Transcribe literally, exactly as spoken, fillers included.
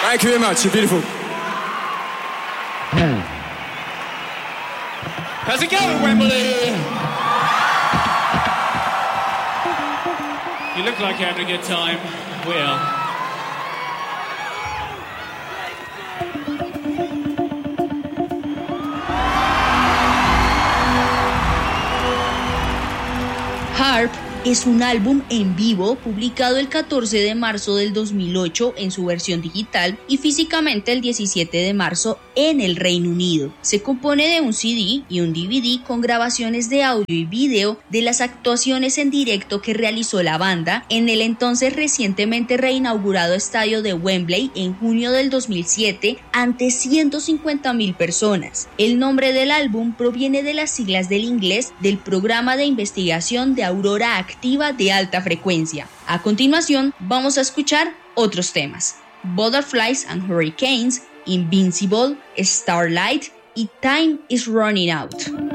Thank you very much. You're beautiful. How's it going, Wembley? You look like you're having a good time. We are. Harp es un álbum en vivo publicado el catorce de marzo del dos mil ocho en su versión digital y físicamente el diecisiete de marzo en el Reino Unido. Se compone de un C D y un D V D con grabaciones de audio y video de las actuaciones en directo que realizó la banda en el entonces recientemente reinaugurado estadio de Wembley en junio del dos mil siete ante ciento cincuenta mil personas. El nombre del álbum proviene de las siglas del inglés del Programa de Investigación de Aurora Activa de Alta Frecuencia. A continuación, vamos a escuchar otros temas: Butterflies and Hurricanes, Invincible, Starlight y Time is Running Out.